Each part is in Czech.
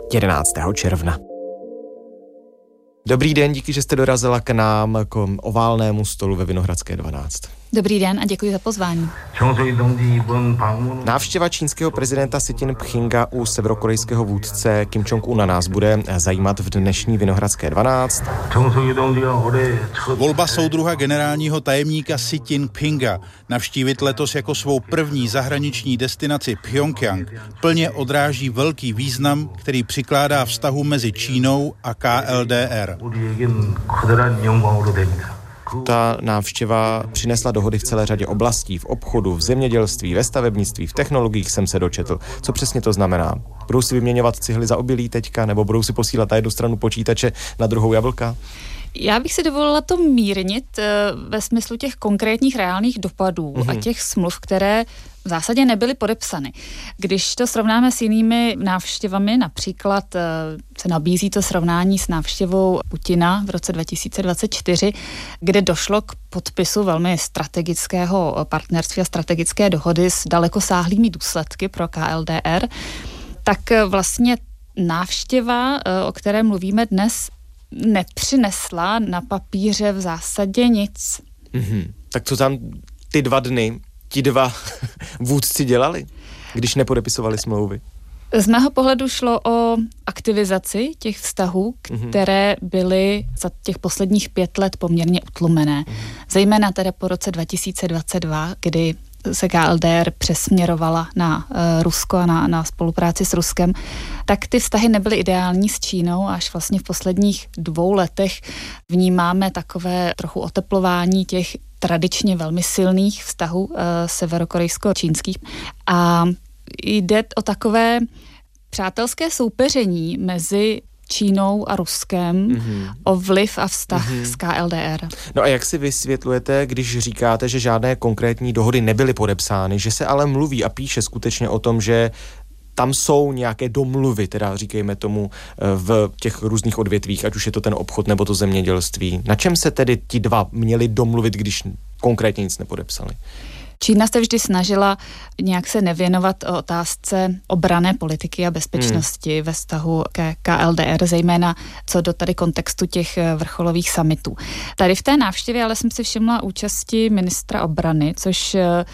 11. června. Dobrý den, díky, že jste dorazila k nám k oválnému stolu ve Vinohradské 12. Dobrý den a děkuji za pozvání. Návštěva čínského prezidenta Xi Jinpinga u severokorejského vůdce Kim Jong-una nás bude zajímat v dnešní Vinohradské 12. Volba soudruha generálního tajemníka Xi Jinpinga navštívit letos jako svou první zahraniční destinaci Pchjongjang plně odráží velký význam, který přikládá vztahu mezi Čínou a KLDR. Ta návštěva přinesla dohody v celé řadě oblastí, v obchodu, v zemědělství, ve stavebnictví, v technologiích jsem se dočetl. Co přesně to znamená? Budou si vyměňovat cihly za obilí teďka, nebo budou si posílat na jednu stranu počítače, na druhou jablka? Já bych si dovolila to mírnit ve smyslu těch konkrétních reálných dopadů a těch smluv, které v zásadě nebyly podepsany. Když to srovnáme s jinými návštěvami, například se nabízí to srovnání s návštěvou Putina v roce 2024, kde došlo k podpisu velmi strategického partnerství a strategické dohody s dalekosáhlými důsledky pro KLDR, tak vlastně návštěva, o které mluvíme dnes, nepřinesla na papíře v zásadě nic. Tak co tam ty 2 dny ti 2 vůdci dělali, když nepodepisovali smlouvy? Z mého pohledu šlo o aktivizaci těch vztahů, které byly za těch posledních 5 let poměrně utlumené. Zejména teda po roce 2022, kdy se KLDR přesměrovala na Rusko a na spolupráci s Ruskem, tak ty vztahy nebyly ideální s Čínou, až vlastně v posledních 2 letech vnímáme takové trochu oteplování těch tradičně velmi silných vztahů severokorejsko-čínských. A jde o takové přátelské soupeření mezi Čínou a Ruskem o vliv a vztah s KLDR. No a jak si vysvětlujete, když říkáte, že žádné konkrétní dohody nebyly podepsány, že se ale mluví a píše skutečně o tom, že tam jsou nějaké domluvy, teda říkejme tomu, v těch různých odvětvích, ať už je to ten obchod nebo to zemědělství. Na čem se tedy ti 2 měli domluvit, když konkrétně nic nepodepsali? Čína se vždy snažila nějak se nevěnovat o otázce obranné politiky a bezpečnosti ve vztahu ke KLDR, zejména co do tady kontextu těch vrcholových summitů. Tady v té návštěvě ale jsem si všimla účasti ministra obrany, což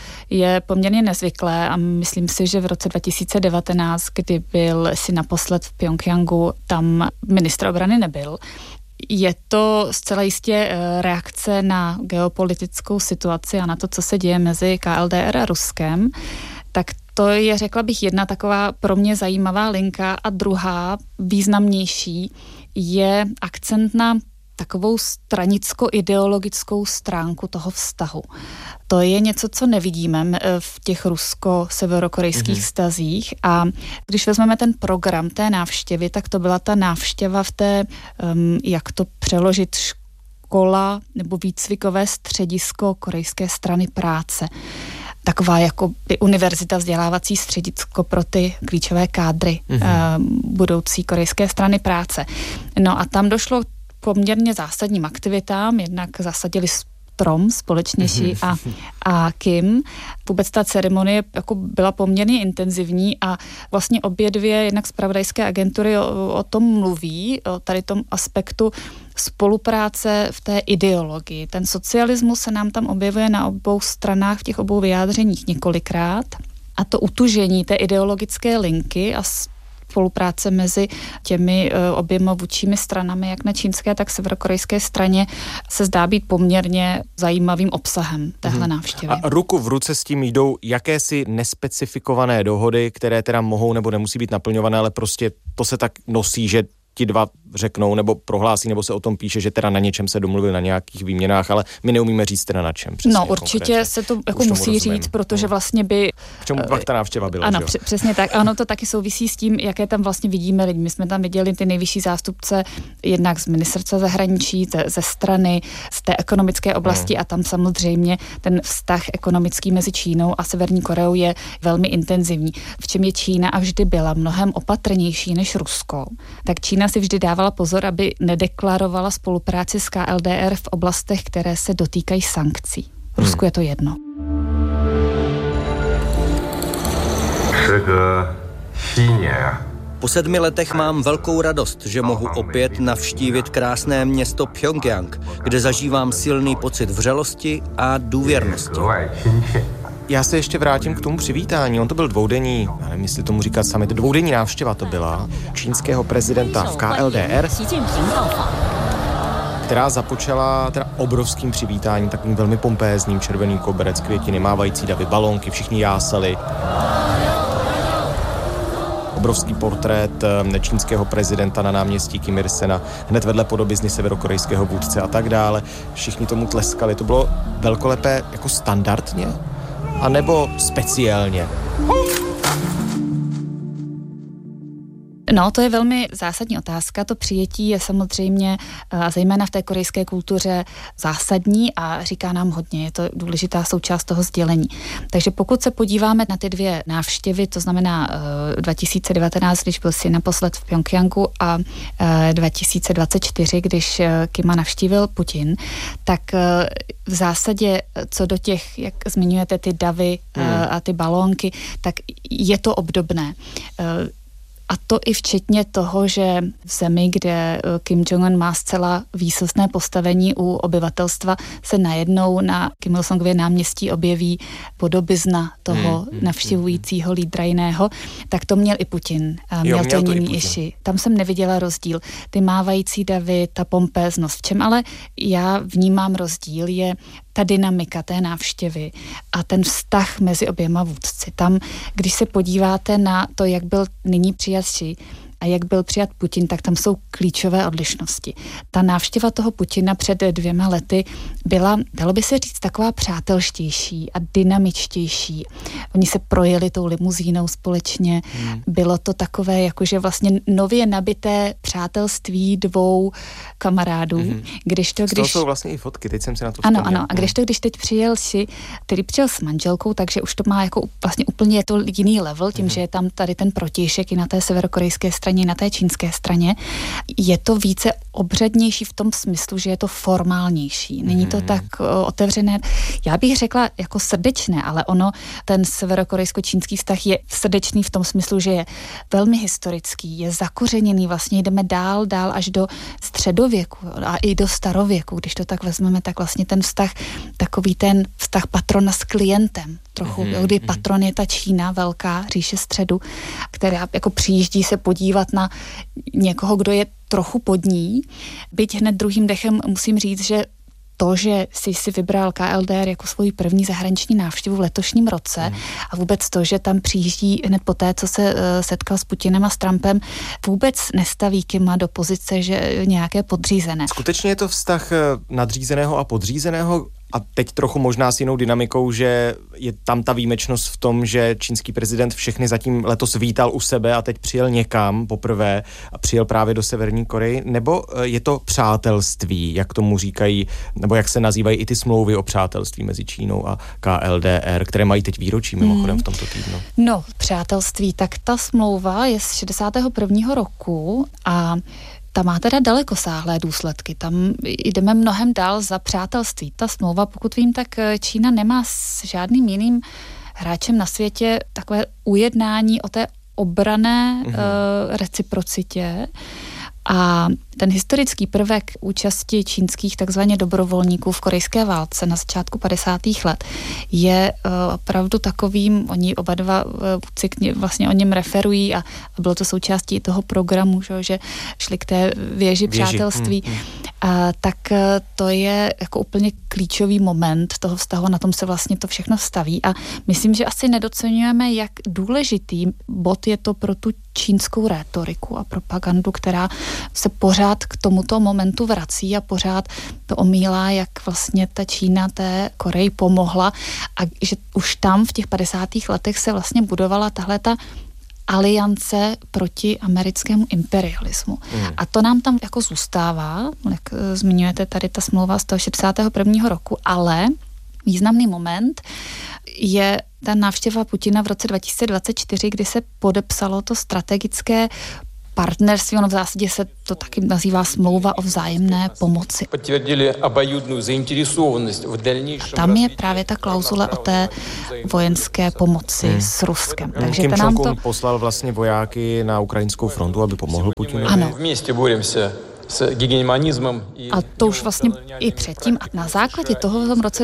je poměrně nezvyklé a myslím si, že v roce 2019, kdy byl si naposled v Pchjongjangu, tam ministr obrany nebyl. Je to zcela jistě reakce na geopolitickou situaci a na to, co se děje mezi KLDR a Ruskem. Tak to je, řekla bych, jedna taková pro mě zajímavá linka a druhá, významnější, je akcent na takovou stranicko-ideologickou stránku toho vztahu. To je něco, co nevidíme v těch rusko-severokorejských vztazích a když vezmeme ten program té návštěvy, tak to byla ta návštěva v té, jak to přeložit, škola nebo výcvikové středisko Korejské strany práce. Taková jako univerzita, vzdělávací středisko pro ty klíčové kádry budoucí Korejské strany práce. No a tam došlo poměrně zásadním aktivitám, jednak zasadili strom společně Xi a Kim. Vůbec ta ceremonie jako byla poměrně intenzivní a vlastně obě 2 jednak zpravodajské agentury o tom mluví, o tady tom aspektu spolupráce v té ideologii. Ten socialismus se nám tam objevuje na obou stranách v těch obou vyjádřeních několikrát a to utužení té ideologické linky a spolupráce mezi těmi oběma vůdčími stranami, jak na čínské, tak severokorejské straně, se zdá být poměrně zajímavým obsahem téhle návštěvy. A ruku v ruce s tím jdou jakési nespecifikované dohody, které teda mohou nebo nemusí být naplňované, ale prostě to se tak nosí, že ti 2 řeknou nebo prohlásí, nebo se o tom píše, že teda na něčem se domluvili na nějakých výměnách, ale my neumíme říct teda na čem. Přesně, no určitě konkrétně. Se to jako musí říct, protože vlastně by... K čemu pak ta návštěva byla? Ano, přesně tak. Ano, to taky souvisí s tím, jaké tam vlastně vidíme lidi. My jsme tam viděli ty nejvyšší zástupce jednak z ministerstva zahraničí, ze strany, z té ekonomické oblasti a tam samozřejmě ten vztah ekonomický mezi Čínou a Severní Koreou je velmi intenzivní. V čem je Čína a vždy byla mnohem opatrnější než Rusko, tak Čína si vždy dávala pozor, aby nedeklarovala spolupráci s KLDR v oblastech, které se dotýkají sankcí. Rusku je to jedno. Po 7 letech mám velkou radost, že mohu opět navštívit krásné město Pchjongjang, kde zažívám silný pocit vřelosti a důvěrnosti. Já se ještě vrátím k tomu přivítání. On to byl dvoudenní, já nevím, jestli tomu říkat summit, dvoudenní návštěva to byla čínského prezidenta v KLDR, která započala teda obrovským přivítáním, takovým velmi pompézním, červený koberec, květiny, mávající davy, balónky, všichni jásali. Obrovský portrét čínského prezidenta na náměstí Kim Il-sena, hned vedle podobizny severokorejského vůdce a tak dále. Všichni tomu tleskali. To bylo velkolepé jako standardně? A nebo speciálně? No, to je velmi zásadní otázka. To přijetí je samozřejmě, zejména v té korejské kultuře, zásadní a říká nám hodně. Je to důležitá součást toho sdělení. Takže pokud se podíváme na ty dvě návštěvy, to znamená 2019, když byl si naposled v Pchjongjangu a 2024, když Kima navštívil Putin, tak v zásadě co do těch, jak zmiňujete, ty davy a ty balónky, tak je to obdobné. A to i včetně toho, že v zemi, kde Kim Jong-un má zcela výsostné postavení u obyvatelstva, se najednou na Kim Il-sungově náměstí objeví podobizna toho navštěvujícího lídra jiného, tak to měl i Putin. Měl to Nin Jiši. Tam jsem neviděla rozdíl. Ty mávající davy, ta pompéznost. V čem ale já vnímám rozdíl je ta dynamika té návštěvy a ten vztah mezi oběma vůdci. Tam, když se podíváte na to, jak byl nyní přijat Xi a jak byl přijat Putin, tak tam jsou klíčové odlišnosti. Ta návštěva toho Putina před 2 lety byla, dalo by se říct, taková přátelštější a dynamičtější. Oni se projeli tou limuzínou společně. Bylo to takové, jakože vlastně nově nabité přátelství 2 kamarádů. Když jsou vlastně i fotky, teď jsem si na to vzpomněl. Ano, a když teď přijel Xi, který přijel s manželkou, takže už to má jako vlastně úplně je to jiný level, tím, že je tam tady ten protějšek i na té severokorejské straně, na té čínské straně. Je to více obřadnější v tom smyslu, že je to formálnější. Není to tak otevřené. Já bych řekla jako srdečné, ale ono, ten severokorejsko-čínský vztah je srdečný v tom smyslu, že je velmi historický, je zakořeněný, vlastně jdeme dál až do středověku a i do starověku. Když to tak vezmeme, tak vlastně ten vztah, takový ten vztah patrona s klientem, trochu, kdy patron je ta Čína, velká říše středu, která jako přijíždí se podívat na někoho, kdo je trochu pod ní. Byť hned druhým dechem musím říct, že to, že si vybral KLDR jako svou první zahraniční návštěvu v letošním roce a vůbec to, že tam přijíždí hned poté, co se setkal s Putinem a s Trumpem, vůbec nestaví Kima do pozice, že nějaké podřízené. Skutečně je to vztah nadřízeného a podřízeného? A teď trochu možná s jinou dynamikou, že je tam ta výjimečnost v tom, že čínský prezident všechny zatím letos vítal u sebe a teď přijel někam poprvé a přijel právě do Severní Koreji, nebo je to přátelství, jak tomu říkají, nebo jak se nazývají i ty smlouvy o přátelství mezi Čínou a KLDR, které mají teď výročí mimochodem v tomto týdnu? No, přátelství, tak ta smlouva je z 61. roku a ta má teda dalekosáhlé důsledky. Tam jdeme mnohem dál za přátelství. Ta smlouva, pokud vím, tak Čína nemá s žádným jiným hráčem na světě takové ujednání o té obranné reciprocitě. A ten historický prvek účasti čínských takzvaně dobrovolníků v korejské válce na začátku 50. let je opravdu takovým, oni oba dva vůdci vlastně o něm referují a bylo to součástí toho programu, že šli k té věži přátelství. Tak to je jako úplně klíčový moment toho vztahu, na tom se vlastně to všechno staví a myslím, že asi nedoceňujeme, jak důležitý bod je to pro tu čínskou rétoriku a propagandu, která se pořád k tomuto momentu vrací a pořád to omílá, jak vlastně ta Čína té Koreji pomohla a že už tam v těch 50. letech se vlastně budovala tahleta aliance proti americkému imperialismu. A to nám tam jako zůstává, jak zmiňujete tady ta smlouva z toho 61. roku, ale významný moment je ta návštěva Putina v roce 2024, kdy se podepsalo to strategické partnerství, ono v zásadě se to taky nazývá smlouva o vzájemné pomoci. A tam je právě ta klauzule o té vojenské pomoci s Ruskem. Takže Kim nám to poslal vlastně vojáky na ukrajinskou frontu, aby pomohl Putinovi. Ano. A to už vlastně i předtím. A na základě toho v tom roce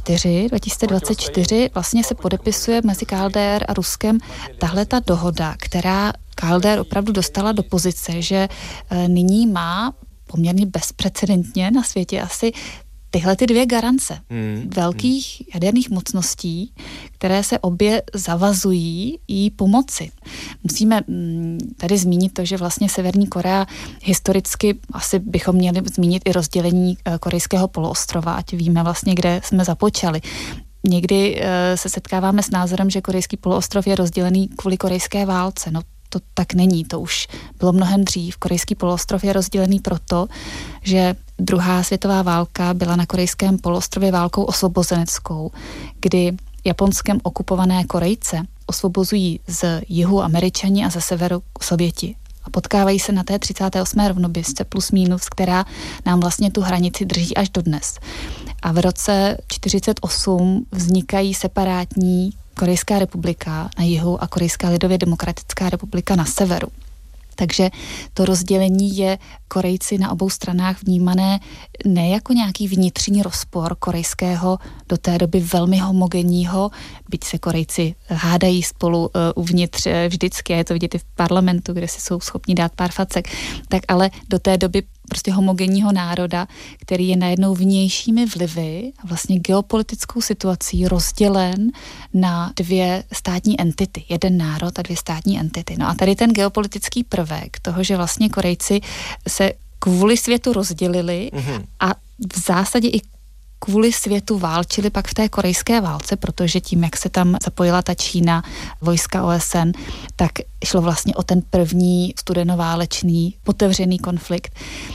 2024 vlastně se podepisuje mezi KLDR a Ruskem tahle ta dohoda, která KLDR opravdu dostala do pozice, že nyní má poměrně bezprecedentně na světě asi tyhle ty dvě garance velkých jaderných mocností, které se obě zavazují jí pomoci. Musíme tady zmínit to, že vlastně Severní Korea historicky asi bychom měli zmínit i rozdělení korejského poloostrova, ať víme vlastně, kde jsme započali. Někdy se setkáváme s názorem, že korejský poloostrov je rozdělený kvůli korejské válce. No to tak není, to už bylo mnohem dřív. Korejský poloostrov je rozdělený proto, že druhá světová válka byla na korejském poloostrově válkou osvobozeneckou, kdy Japonskem okupované Korejce osvobozují z jihu Američani a ze severu Sověti. A potkávají se na té 38. rovnoběžce plus minus, která nám vlastně tu hranici drží až dodnes. A v roce 1948 vznikají separátní Korejská republika na jihu a Korejská lidově demokratická republika na severu. Takže to rozdělení je Korejci na obou stranách vnímané ne jako nějaký vnitřní rozpor korejského do té doby velmi homogenního, byť se Korejci hádají spolu uvnitř vždycky, a je to vidět i v parlamentu, kde si jsou schopni dát pár facek, tak ale do té doby prostě homogenního národa, který je najednou vnějšími vlivy a vlastně geopolitickou situací rozdělen na dvě státní entity. Jeden národ a dvě státní entity. No a tady ten geopolitický prvek toho, že vlastně Korejci se kvůli světu rozdělili a v zásadě i kvůli světu válčili pak v té korejské válce, protože tím, jak se tam zapojila ta Čína, vojska OSN, tak šlo vlastně o ten první studenoválečný otevřený konflikt.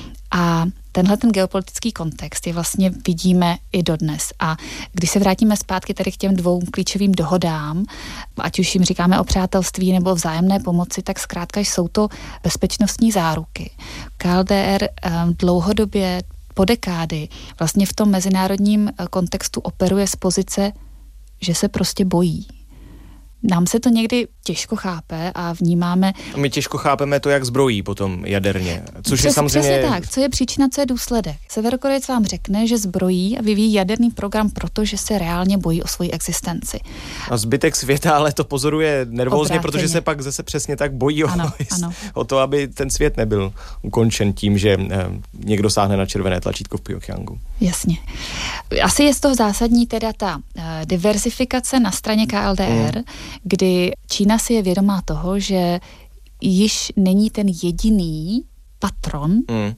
A tenhle ten geopolitický kontext je vlastně vidíme i dodnes. A když se vrátíme zpátky tady k těm dvou klíčovým dohodám, ať už jim říkáme o přátelství nebo o vzájemné pomoci, tak zkrátka jsou to bezpečnostní záruky. KLDR dlouhodobě po dekády vlastně v tom mezinárodním kontextu operuje z pozice, že se prostě bojí. Nám se to někdy těžko chápe a vnímáme... My těžko chápeme to, jak zbrojí potom jaderně, což je samozřejmě... Přesně tak, co je příčina, co je důsledek. Severokorejec vám řekne, že zbrojí a vyvíjí jaderný program, protože se reálně bojí o svoji existenci. A zbytek světa ale to pozoruje nervózně, protože se pak zase přesně tak bojí o to, aby ten svět nebyl ukončen tím, že někdo sáhne na červené tlačítko v Pyongyangu. Jasně. Asi je z toho zásadní teda ta diversifikace na straně KLDR, kdy Čína si je vědomá toho, že již není ten jediný patron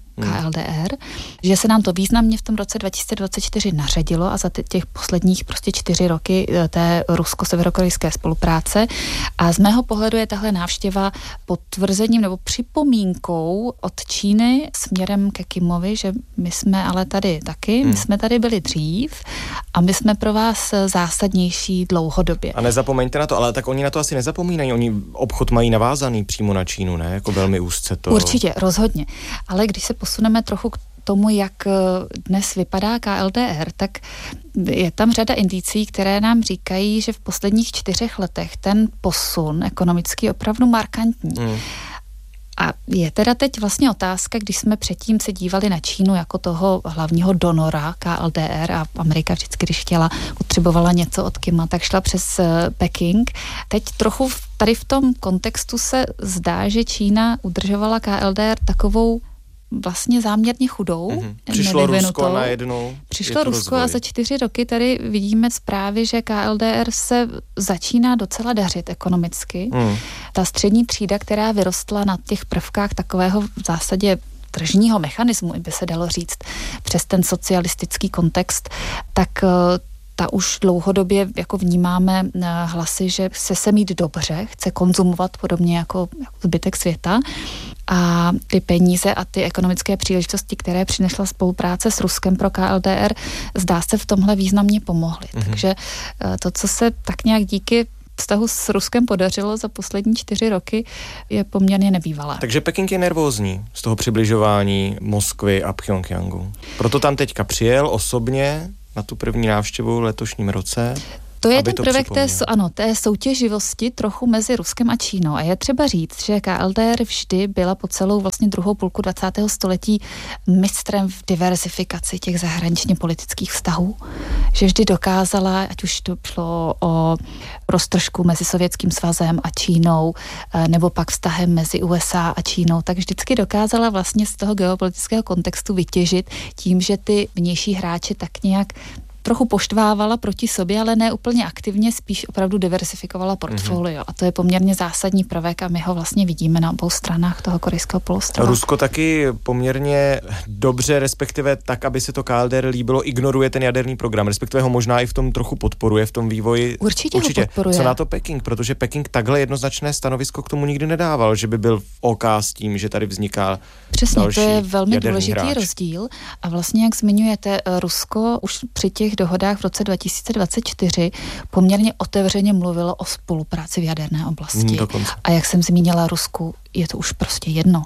KLDR, že se nám to významně v tom roce 2024 nařadilo a za těch posledních prostě 4 roky té rusko-severokorejské spolupráce. A z mého pohledu je tahle návštěva potvrzením nebo připomínkou od Číny směrem ke Kimovi, že my jsme ale tady taky, my jsme tady byli dřív a my jsme pro vás zásadnější dlouhodobě. A nezapomeňte na to, ale tak oni na to asi nezapomínají, oni obchod mají navázaný přímo na Čínu, ne? Jako velmi úzce to. Určitě, rozhodně. Ale když se posuneme trochu k tomu, jak dnes vypadá KLDR, tak je tam řada indicí, které nám říkají, že v posledních 4 letech ten posun ekonomický je opravdu markantní. A je teda teď vlastně otázka, když jsme předtím se dívali na Čínu jako toho hlavního donora KLDR a Amerika vždycky, když potřebovala něco od Kima, tak šla přes Peking. Teď trochu tady v tom kontextu se zdá, že Čína udržovala KLDR takovou vlastně záměrně chudou. Přišlo Rusko najednou. Přišlo Rusko a za 4 roky tady vidíme zprávy, že KLDR se začíná docela dařit ekonomicky. Ta střední třída, která vyrostla na těch prvkách takového v zásadě tržního mechanismu, by se dalo říct, přes ten socialistický kontext, tak ta už dlouhodobě jako vnímáme hlasy, že se mít dobře, chce konzumovat podobně jako zbytek světa a ty peníze a ty ekonomické příležitosti, které přinesla spolupráce s Ruskem pro KLDR, zdá se v tomhle významně pomohly. Takže to, co se tak nějak díky vztahu s Ruskem podařilo za poslední 4 roky, je poměrně nebývalé. Takže Peking je nervózní z toho přibližování Moskvy a Pchjongjangu. Proto tam teďka přijel osobně na tu první návštěvu v letošním roce. To je ten prvek té soutěživosti trochu mezi Ruskem a Čínou. A je třeba říct, že KLDR vždy byla po celou vlastně druhou půlku 20. století mistrem v diverzifikaci těch zahraničně politických vztahů. Že vždy dokázala, ať už to šlo o roztržku mezi Sovětským svazem a Čínou, nebo pak vztahem mezi USA a Čínou, tak vždycky dokázala vlastně z toho geopolitického kontextu vytěžit tím, že ty vnější hráče tak nějak trochu poštvávala proti sobě, ale ne úplně aktivně, spíš opravdu diversifikovala portfolio. A to je poměrně zásadní prvek a my ho vlastně vidíme na obou stranách toho korejského poloostrova. Rusko taky poměrně dobře, respektive tak, aby se to KLDR líbilo, ignoruje ten jaderný program, respektive ho možná i v tom trochu podporuje, v tom vývoji. Určitě. Ho podporuje. Co na to Peking? Protože Peking takhle jednoznačné stanovisko k tomu nikdy nedával, že by byl v OK s tím, že tady vzniká Přesně, další to je velmi důležitý hráč. Rozdíl. A vlastně, jak zmiňujete, Rusko už při těch dohodách v roce 2024 poměrně otevřeně mluvilo o spolupráci v jaderné oblasti. A jak jsem zmínila, Rusku je to už prostě jedno.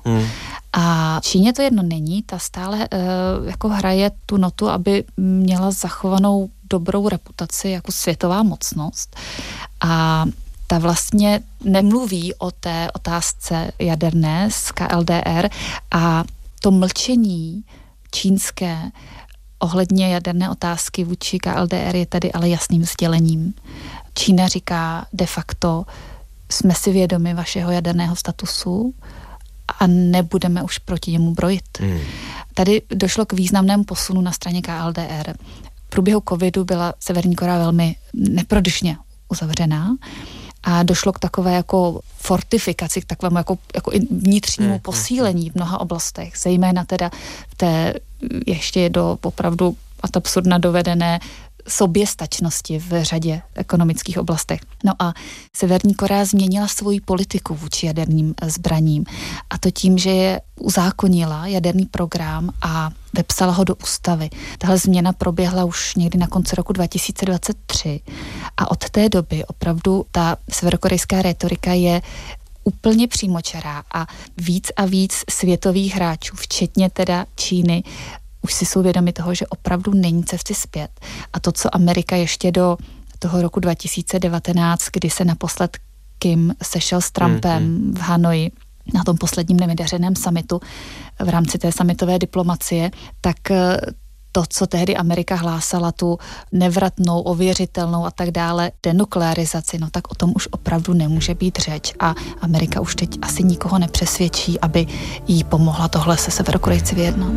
A Číně to jedno není, ta stále jako hraje tu notu, aby měla zachovanou dobrou reputaci jako světová mocnost. A ta vlastně nemluví o té otázce jaderné z KLDR a to mlčení čínské ohledně jaderné otázky vůči KLDR je tady ale jasným sdělením. Čína říká de facto, jsme si vědomi vašeho jaderného statusu a nebudeme už proti němu brojit. Tady došlo k významnému posunu na straně KLDR. V průběhu covidu byla Severní Korea velmi neprodyšně uzavřená a došlo k takové jako fortifikaci, k takovému jako vnitřnímu posílení v mnoha oblastech, zejména teda v té ještě do opravdu ad absurdna dovedené soběstačnosti v řadě ekonomických oblastech. No a Severní Korea změnila svoji politiku vůči jaderným zbraním a to tím, že je uzákonila jaderný program a vepsala ho do ústavy. Tahle změna proběhla už někdy na konci roku 2023 a od té doby opravdu ta severokorejská rétorika je úplně přímočará a víc světových hráčů, včetně teda Číny, už si jsou vědomi toho, že opravdu není cesty zpět. A to, co Amerika ještě do toho roku 2019, kdy se naposled Kim sešel s Trumpem v Hanoji na tom posledním nevydařeném summitu v rámci té summitové diplomacie, tak to, co tehdy Amerika hlásala, tu nevratnou, ověřitelnou a tak dále denuklearizaci, no tak o tom už opravdu nemůže být řeč a Amerika už teď asi nikoho nepřesvědčí, aby jí pomohla tohle se Severokorejci vyjednat.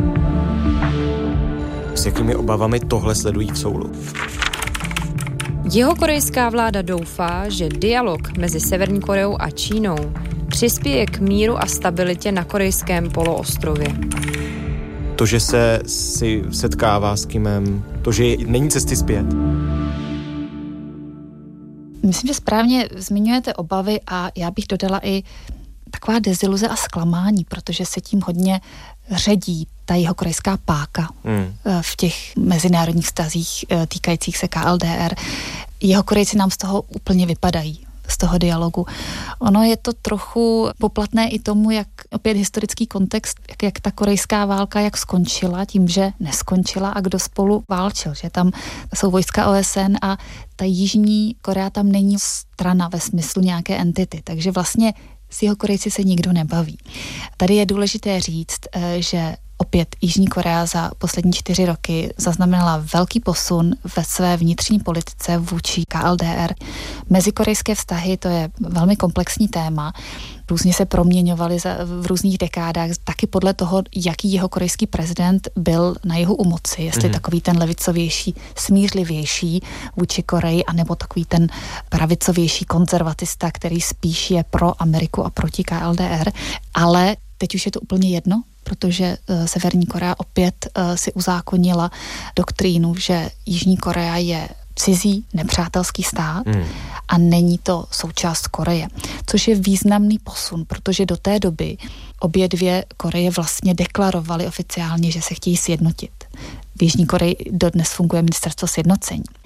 S jakými obavami tohle sledují v Soulu? Jihokorejská vláda doufá, že dialog mezi Severní Koreou a Čínou přispěje k míru a stabilitě na korejském poloostrově. To, že se si setkává s Kimem, to, že není cesty zpět. Myslím, že správně zmiňujete obavy a já bych dodala i taková deziluze a zklamání, protože se tím hodně ředí ta jihokorejská páka v těch mezinárodních vztazích týkajících se KLDR. Jihokorejci nám z toho úplně vypadají, z toho dialogu. Ono je to trochu poplatné i tomu, jak opět historický kontext, jak ta korejská válka jak skončila, tím, že neskončila a kdo spolu válčil, že tam jsou vojska OSN a ta Jižní Korea tam není strana ve smyslu nějaké entity, takže vlastně s Jihokorejci se nikdo nebaví. Tady je důležité říct, že opět Jižní Korea za poslední 4 roky zaznamenala velký posun ve své vnitřní politice vůči KLDR. Mezikorejské vztahy, to je velmi komplexní téma, různě se proměňovaly v různých dekádách, taky podle toho, jaký jihokorejský prezident byl na jihu u moci, jestli takový ten levicovější, smířlivější vůči Koreji, anebo takový ten pravicovější konzervatista, který spíš je pro Ameriku a proti KLDR, ale teď už je to úplně jedno, protože Severní Korea opět si uzákonila doktrínu, že Jižní Korea je cizí, nepřátelský stát a není to součást Koreje. Což je významný posun, protože do té doby obě dvě Koreje vlastně deklarovaly oficiálně, že se chtějí sjednotit. V Jižní Koreji dodnes funguje ministerstvo sjednocení.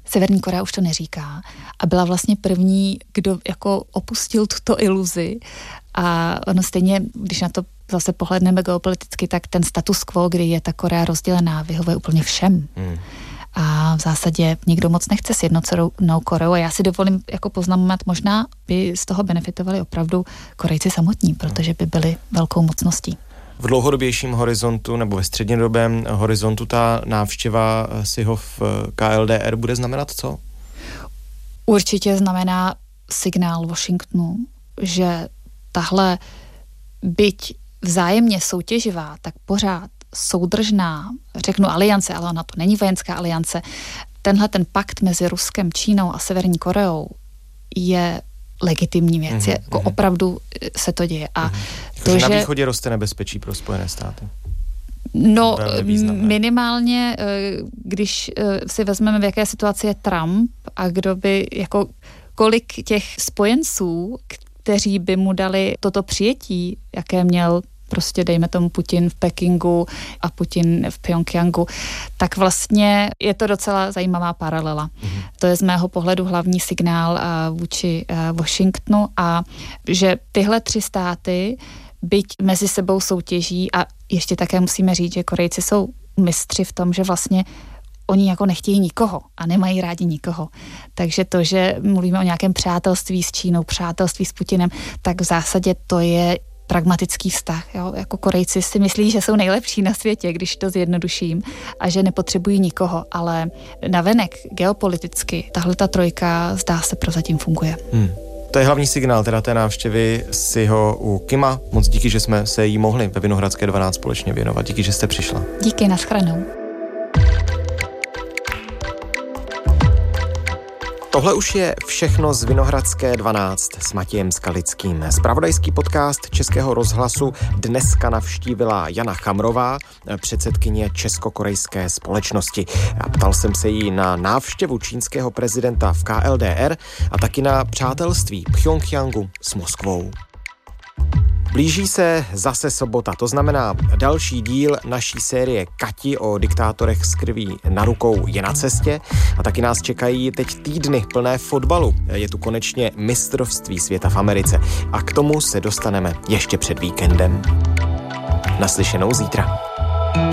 Severní Korea už to neříká a byla vlastně první, kdo jako opustil tuto iluzi a ono stejně, když na to zase pohledneme geopoliticky, tak ten status quo, kdy je ta Korea rozdělená, vyhovuje úplně všem. A v zásadě nikdo moc nechce sjednocenou Koreu a já si dovolím jako poznamenat, možná by z toho benefitovali opravdu Korejci samotní, protože by byli velkou mocností. V dlouhodobějším horizontu nebo ve střednědobém horizontu ta návštěva Siho v KLDR bude znamenat co? Určitě znamená signál Washingtonu, že tahle byť vzájemně soutěživá, tak pořád soudržná, řeknu aliance, ale ona to není vojenská aliance, tenhle ten pakt mezi Ruskem, Čínou a Severní Koreou je legitimní věc, jako opravdu se to děje. A to, že na východě roste nebezpečí pro Spojené státy. No, minimálně, když si vezmeme, v jaké situaci je Trump a kdo by, jako kolik těch spojenců, kteří by mu dali toto přijetí, jaké měl prostě dejme tomu Putin v Pekingu a Putin v Pjongjangu, tak vlastně je to docela zajímavá paralela. To je z mého pohledu hlavní signál vůči Washingtonu a že tyhle 3 státy, byť mezi sebou soutěží a ještě také musíme říct, že Korejci jsou mistři v tom, že vlastně oni jako nechtějí nikoho a nemají rádi nikoho. Takže to, že mluvíme o nějakém přátelství s Čínou, přátelství s Putinem, tak v zásadě to je pragmatický vztah. Jo? Jako Korejci si myslí, že jsou nejlepší na světě, když to zjednoduším a že nepotřebují nikoho, ale navenek geopoliticky tahle ta trojka zdá se prozatím funguje. To je hlavní signál teda té návštěvy Siho u Kima. Moc díky, že jsme se jí mohli ve Vinohradské 12 společně věnovat. Díky, že jste přišla. Díky, nashledanou. Tohle už je všechno z Vinohradské 12 s Matějem Skalickým. Zpravodajský podcast Českého rozhlasu dneska navštívila Jana Chamrová, předsedkyně Česko-korejské společnosti. Ptal jsem se jí na návštěvu čínského prezidenta v KLDR a taky na přátelství Pchjongjangu s Moskvou. Blíží se zase sobota, to znamená další díl naší série Kati o diktátorech s krví na rukou je na cestě a taky nás čekají teď týdny plné fotbalu. Je tu konečně mistrovství světa v Americe a k tomu se dostaneme ještě před víkendem. Naslyšenou zítra.